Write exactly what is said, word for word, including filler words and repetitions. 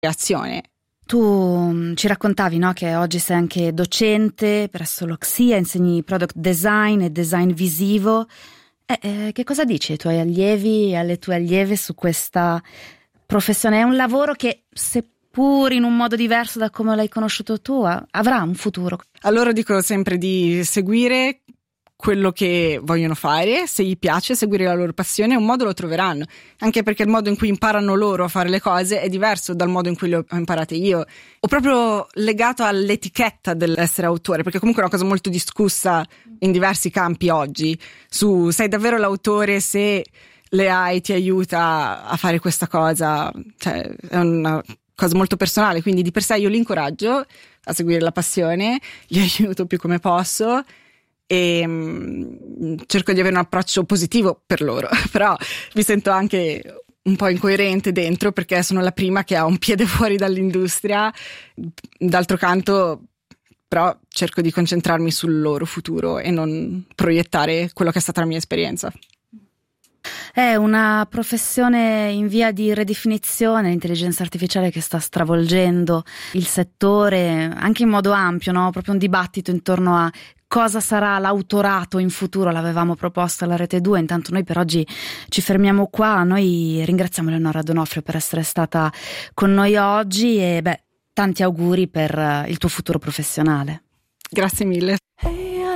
creazione. Tu ci raccontavi, no, che oggi sei anche docente presso l'Oxia, insegni product design e design visivo. Eh, eh, che cosa dici ai tuoi allievi e alle tue allieve su questa professione? È un lavoro che, seppur in un modo diverso da come l'hai conosciuto tu, avrà un futuro. A loro dico sempre di seguire quello che vogliono fare, se gli piace, seguire la loro passione, un modo lo troveranno, anche perché il modo in cui imparano loro a fare le cose è diverso dal modo in cui le ho imparate io. Ho proprio legato all'etichetta dell'essere autore, perché comunque è una cosa molto discussa in diversi campi oggi, su sei davvero l'autore se l'A I ti aiuta a fare questa cosa, cioè è una cosa molto personale, quindi di per sé io li incoraggio a seguire la passione, li aiuto più come posso e mh, cerco di avere un approccio positivo per loro, però mi sento anche un po' incoerente dentro perché sono la prima che ha un piede fuori dall'industria. D'altro canto però cerco di concentrarmi sul loro futuro e non proiettare quello che è stata la mia esperienza. È una professione in via di ridefinizione, l'intelligenza artificiale che sta stravolgendo il settore anche in modo ampio, no? Proprio un dibattito intorno a cosa sarà l'autorato in futuro, l'avevamo proposto alla Rete due, intanto noi per oggi ci fermiamo qua. Noi ringraziamo Eleonora D'Onofrio per essere stata con noi oggi e beh, tanti auguri per il tuo futuro professionale. Grazie mille.